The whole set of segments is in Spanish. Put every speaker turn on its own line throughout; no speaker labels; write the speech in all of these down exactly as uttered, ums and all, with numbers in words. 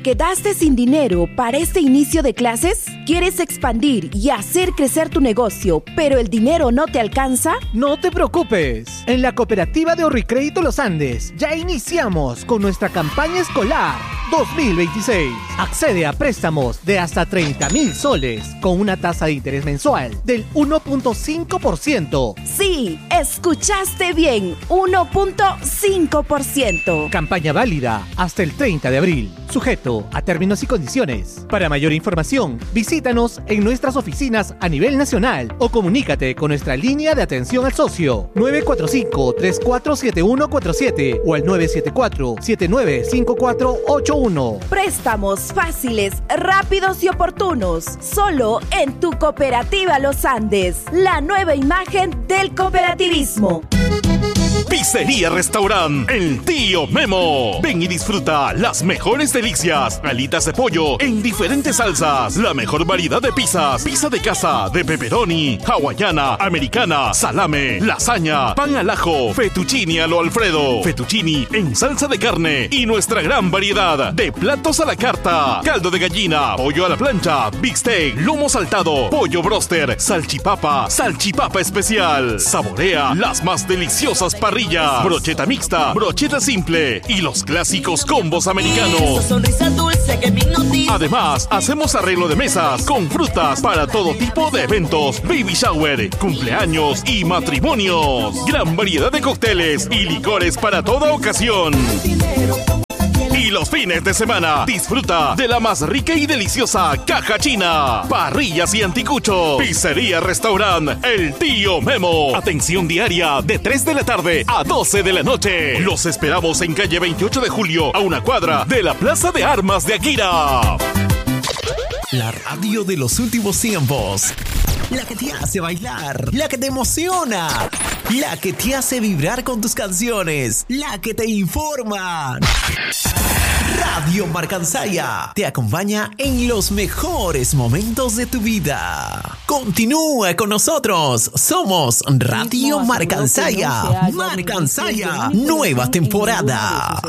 ¿Te quedaste sin dinero para este inicio de clases? ¿Quieres expandir y hacer crecer tu negocio, pero el dinero no te alcanza?
No te preocupes. En la cooperativa de Ahorricrédito Los Andes ya iniciamos con nuestra campaña escolar dos mil veintiséis. Accede a préstamos de hasta treinta mil soles con una tasa de interés mensual del uno punto cinco por ciento.
Sí, escuchaste bien, uno punto cinco por ciento.
Campaña válida hasta el treinta de abril. Sujeto a términos y condiciones. Para mayor información, visítanos en nuestras oficinas a nivel nacional o comunícate con nuestra línea de atención al socio nueve cuatro cinco, tres cuatro siete uno cuatro siete o al nueve siete cuatro, siete nueve cinco cuatro ocho uno.
Préstamos fáciles, rápidos y oportunos. Solo en tu cooperativa Los Andes. La nueva imagen del cooperativismo.
Pizzería Restaurant El Tío Memo. Ven y disfruta las mejores delicias. Alitas de pollo en diferentes salsas. La mejor variedad de pizzas. Pizza de casa, de pepperoni, hawaiana, americana, salame, lasaña, pan al ajo, fettuccini a lo Alfredo, fettuccini en salsa de carne y nuestra gran variedad de platos a la carta. Caldo de gallina, pollo a la plancha, bistec, lomo saltado, pollo broster, salchipapa, salchipapa especial. Saborea las más deliciosas parrillas. Brocheta mixta, brocheta simple y los clásicos combos americanos. Además, hacemos arreglo de mesas con frutas para todo tipo de eventos, baby shower, cumpleaños y matrimonios. Gran variedad de cócteles y licores para toda ocasión. Y los fines de semana, disfruta de la más rica y deliciosa caja china, parrillas y anticuchos. Pizzería Restaurant El Tío Memo. Atención diaria de tres de la tarde a doce de la noche. Los esperamos en calle veintiocho de julio, a una cuadra de la Plaza de Armas de Akira.
La radio de los últimos tiempos. La que te hace bailar, la que te emociona, la que te hace vibrar con tus canciones, la que te informa. Radio Marcansaya te acompaña en los mejores momentos de tu vida. Continúa con nosotros. Somos Radio Marcansaya. Marcansaya, nueva temporada.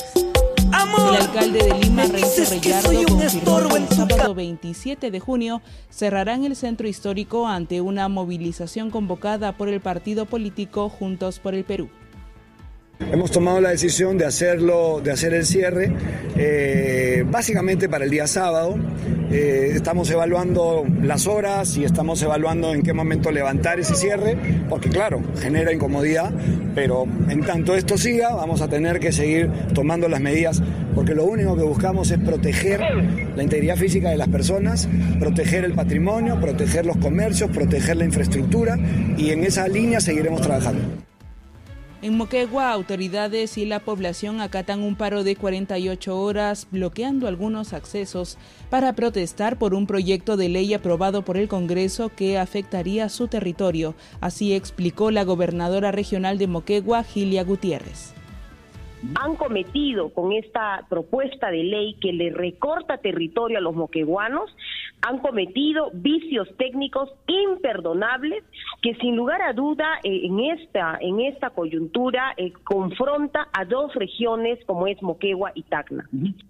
El alcalde de Lima, Renzo Reyardo, confirmó que el sábado veintisiete de junio cerrarán el centro histórico ante una movilización convocada por el partido político Juntos por el Perú.
Hemos tomado la decisión de hacerlo, de hacer el cierre, eh, básicamente para el día sábado. Eh, estamos evaluando las horas y estamos evaluando en qué momento levantar ese cierre, porque claro, genera incomodidad, pero en tanto esto siga, vamos a tener que seguir tomando las medidas, porque lo único que buscamos es proteger la integridad física de las personas, proteger el patrimonio, proteger los comercios, proteger la infraestructura, y en esa línea seguiremos trabajando.
En Moquegua, autoridades y la población acatan un paro de cuarenta y ocho horas, bloqueando algunos accesos para protestar por un proyecto de ley aprobado por el Congreso que afectaría su territorio. Así explicó la gobernadora regional de Moquegua, Gilia Gutiérrez.
Han cometido con esta propuesta de ley que le recorta territorio a los moqueguanos, han cometido vicios técnicos imperdonables que sin lugar a duda eh, en esta en esta coyuntura eh, confronta a dos regiones como es Moquegua y Tacna.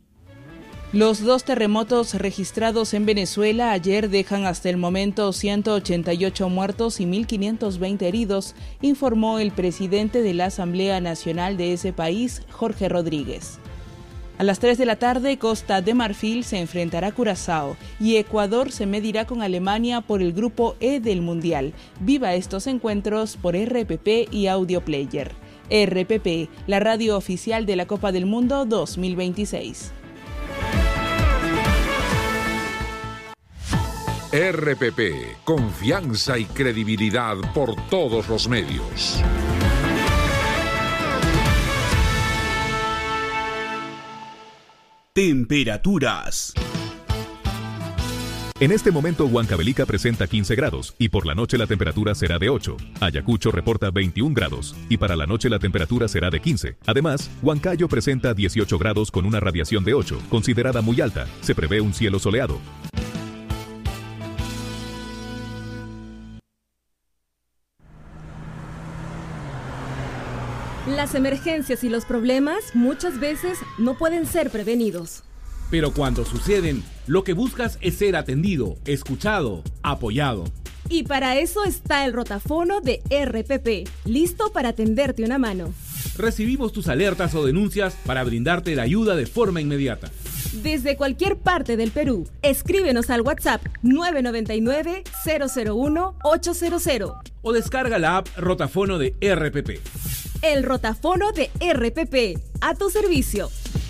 Los dos terremotos registrados en Venezuela ayer dejan hasta el momento ciento ochenta y ocho muertos y mil quinientos veinte heridos, informó el presidente de la Asamblea Nacional de ese país, Jorge Rodríguez. A las tres de la tarde, Costa de Marfil se enfrentará a Curazao y Ecuador se medirá con Alemania por el grupo E del Mundial. Viva estos encuentros por R P P y Audio Player. R P P, la radio oficial de la Copa del Mundo dos mil veintiséis.
R P P, confianza y credibilidad por todos los medios.
Temperaturas.
En este momento Huancavelica presenta quince grados y por la noche la temperatura será de ocho. Ayacucho reporta veintiún grados y para la noche la temperatura será de quince. Además, Huancayo presenta dieciocho grados con una radiación de ocho, considerada muy alta. Se prevé un cielo soleado.
Las emergencias y los problemas muchas veces no pueden ser prevenidos.
Pero cuando suceden, lo que buscas es ser atendido, escuchado, apoyado.
Y para eso está el rotafono de R P P, listo para tenderte una mano.
Recibimos tus alertas o denuncias para brindarte la ayuda de forma inmediata.
Desde cualquier parte del Perú, escríbenos al WhatsApp nueve nueve nueve, cero cero uno, ocho cero cero.
O descarga la app Rotafono de R P P.
El rotafono de R P P, a tu servicio.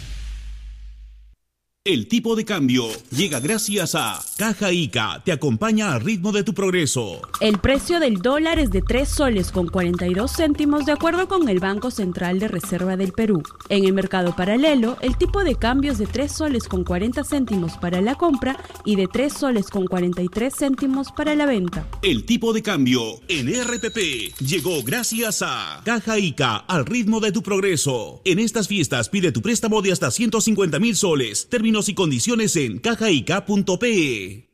El tipo de cambio llega gracias a Caja Ica, te acompaña al ritmo de tu progreso.
El precio del dólar es de tres soles con cuarenta y dos céntimos de acuerdo con el Banco Central de Reserva del Perú. En el mercado paralelo, el tipo de cambio es de tres soles con cuarenta céntimos para la compra y de tres soles con cuarenta y tres céntimos para la venta.
El tipo de cambio en R P P llegó gracias a Caja Ica, al ritmo de tu progreso. En estas fiestas pide tu préstamo de hasta ciento cincuenta mil soles. Términos y condiciones en cajaica punto pe.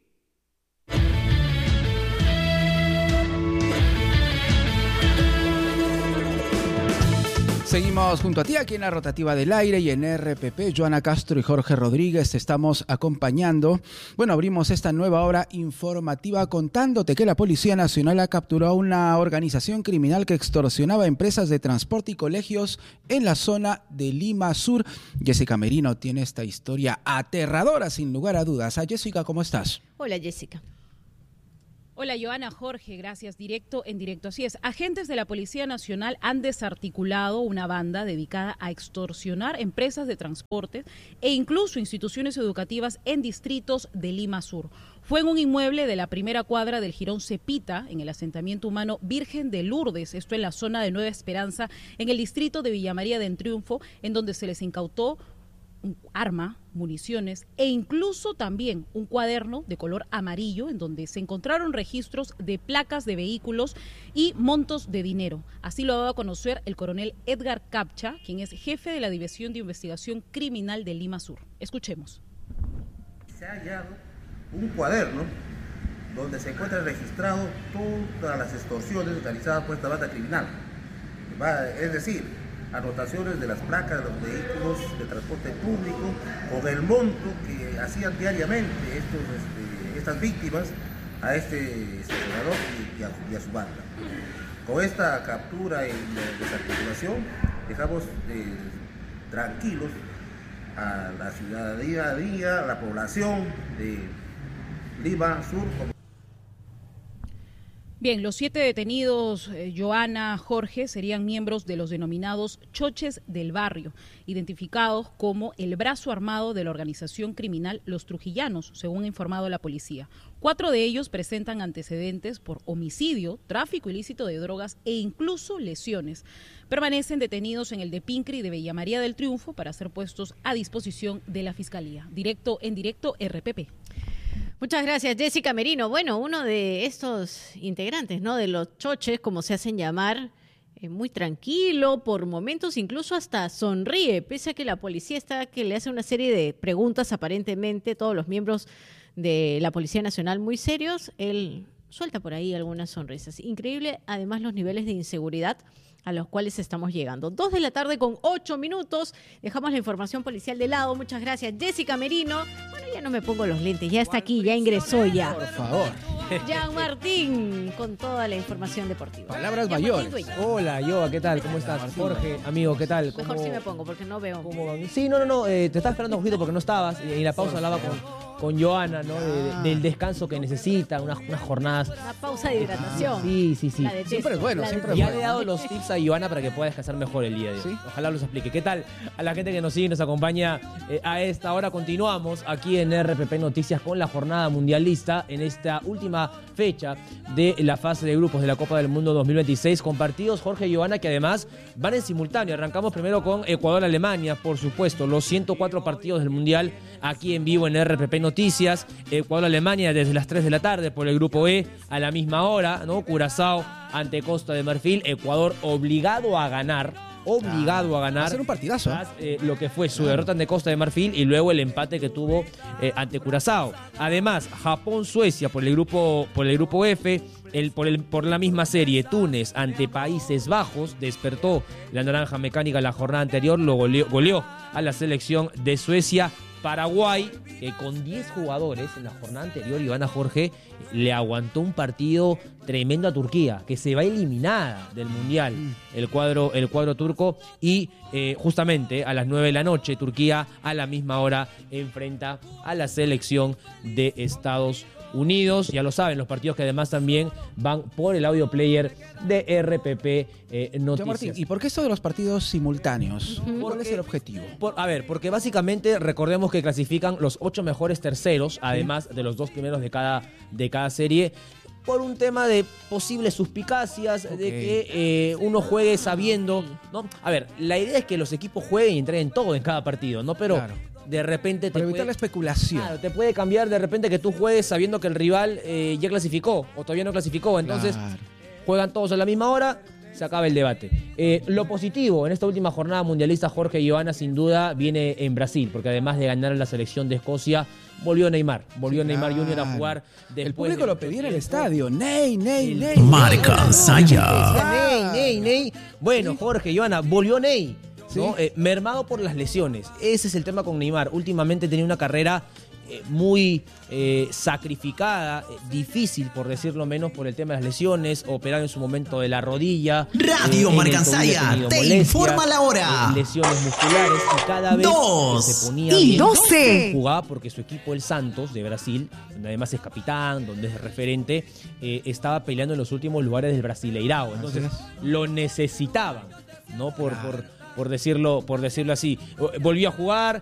Seguimos junto a ti aquí en la rotativa del aire y en R P P. Joana Castro y Jorge Rodríguez te estamos acompañando. Bueno, abrimos esta nueva hora informativa contándote que la Policía Nacional ha capturado una organización criminal que extorsionaba empresas de transporte y colegios en la zona de Lima Sur. Jessica Merino tiene esta historia aterradora sin lugar a dudas. Ah, Jessica, ¿cómo estás?
Hola, Jessica. Hola, Joana, Jorge, gracias. Directo en directo. Así es, agentes de la Policía Nacional han desarticulado una banda dedicada a extorsionar empresas de transporte e incluso instituciones educativas en distritos de Lima Sur. Fue en un inmueble de la primera cuadra del Jirón Cepita, en el asentamiento humano Virgen de Lourdes, esto en la zona de Nueva Esperanza, en el distrito de Villa María del Triunfo, en donde se les incautó un arma, municiones e incluso también un cuaderno de color amarillo en donde se encontraron registros de placas de vehículos y montos de dinero. Así lo ha dado a conocer el coronel Edgar Capcha, quien es jefe de la División de Investigación Criminal de Lima Sur. Escuchemos.
Se ha hallado un cuaderno donde se encuentran registrados todas las extorsiones realizadas por esta banda criminal. Es decir, anotaciones de las placas de los vehículos de transporte público o del monto que hacían diariamente estos, este, estas víctimas a este extorsionador y, y, a, y a su banda. Con esta captura y desarticulación dejamos eh, tranquilos a la ciudadanía, a la población de Lima Sur.
Bien, los siete detenidos, eh, Joana, Jorge, serían miembros de los denominados choches del barrio, identificados como el brazo armado de la organización criminal Los Trujillanos, según ha informado la policía. Cuatro de ellos presentan antecedentes por homicidio, tráfico ilícito de drogas e incluso lesiones. Permanecen detenidos en el de Pincri de Villa María del Triunfo para ser puestos a disposición de la Fiscalía. Directo en directo, R P P.
Muchas gracias, Jessica Merino. Bueno, uno de estos integrantes, ¿no?, de los choches, como se hacen llamar, eh, muy tranquilo, por momentos incluso hasta sonríe, pese a que la policía está que le hace una serie de preguntas, aparentemente todos los miembros de la Policía Nacional muy serios, él suelta por ahí algunas sonrisas. Increíble, además, los niveles de inseguridad a los cuales estamos llegando. Dos de la tarde con ocho minutos. Dejamos la información policial de lado. Muchas gracias, Jessica Merino. Bueno, ya no me pongo los lentes. Ya está aquí, ya ingresó ya.
Por favor.
Jean Martín, con toda la información deportiva.
Palabras mayores.
Hola, Yoa, ¿qué tal? ¿Cómo estás? Jorge, amigo, ¿qué tal?
Mejor si me pongo, porque no veo.
¿Cómo van? Sí, no, no, no. Eh, te estaba esperando un poquito porque no estabas. Y en la pausa hablaba con... con Joana, ¿no? De, de, del descanso que necesita, unas, unas jornadas.
Una pausa de hidratación.
Sí, sí, sí.
Siempre es bueno, siempre es
ya
bueno.
le he dado los tips a Joana para que pueda descansar mejor el día de hoy. ¿Sí? Ojalá los explique. ¿Qué tal? A la gente que nos sigue y nos acompaña eh, a esta hora, continuamos aquí en R P P Noticias con la jornada mundialista en esta última fecha de la fase de grupos de la Copa del Mundo dos mil veintiséis con partidos, Jorge y Joana, que además van en simultáneo. Arrancamos primero con Ecuador-Alemania, por supuesto, los ciento cuatro partidos del Mundial aquí en vivo en R P P Noticias. Ecuador-Alemania desde las tres de la tarde por el grupo E a la misma hora, ¿no? Curazao ante Costa de Marfil, Ecuador obligado a ganar, obligado a ganar.
Va a ser un partidazo.
Tras, eh, lo que fue su derrota ante Costa de Marfil y luego el empate que tuvo eh, ante Curazao. Además, Japón-Suecia por el grupo por el grupo F, el, por, el, por la misma serie, Túnez ante Países Bajos, despertó la naranja mecánica la jornada anterior, lo goleó, goleó a la selección de Suecia. Paraguay, que con diez jugadores en la jornada anterior, Ivana Jorge, le aguantó un partido tremendo a Turquía, que se va eliminada del Mundial, el cuadro, el cuadro turco, y eh, justamente a las nueve de la noche, Turquía a la misma hora enfrenta a la selección de Estados Unidos. Ya lo saben, los partidos que además también van por el audio player de R P P eh, Noticias.
Martín, ¿y por qué esto de los partidos simultáneos? Uh-huh. ¿Cuál es el objetivo?
Por, a ver, porque básicamente recordemos que clasifican los ocho mejores terceros, además sí. de los dos primeros de cada, de cada serie, por un tema de posibles suspicacias, okay. de que eh, uno juegue sabiendo, ¿no? A ver, la idea es que los equipos jueguen y entreguen todo en cada partido, ¿no? Pero claro. de repente te
Para evitar
puede,
la especulación.
Claro, te puede cambiar de repente que tú juegues sabiendo que el rival eh, ya clasificó o todavía no clasificó. Entonces, claro. juegan todos a la misma hora, se acaba el debate. Eh, lo positivo en esta última jornada mundialista, Jorge y Ivana, sin duda, viene en Brasil, porque además de ganar a la selección de Escocia, volvió Neymar. Volvió sí, Neymar claro. Junior a jugar.
El público lo pedía en el estadio. Ney, Ney, Ney.
Marca Saya.
Ney, Ney, Ney. Bueno, Jorge, Ivana, volvió Ney. ¿no? ¿Sí? Eh, mermado por las lesiones. Ese es el tema con Neymar. Últimamente tenía una carrera eh, muy eh, sacrificada, eh, difícil por decirlo menos por el tema de las lesiones, operado en su momento de la rodilla.
Radio
eh,
Marcansaya te informa la hora.
Eh, lesiones musculares y cada vez
Dos
que se ponía
y
bien,
doce.
jugaba porque su equipo, el Santos de Brasil, donde además es capitán, donde es referente, eh, estaba peleando en los últimos lugares del Brasileirao. Entonces lo necesitaban, ¿no? Por, claro. por por decirlo, por decirlo así. Volvió a jugar,